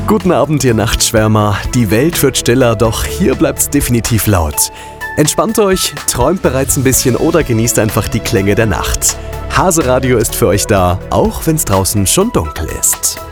Guten Abend, ihr Nachtschwärmer. Die Welt wird stiller, doch hier bleibt's definitiv laut. Entspannt euch, träumt bereits ein bisschen oder genießt einfach die Klänge der Nacht. Hase Radio ist für euch da, auch wenn's draußen schon dunkel ist.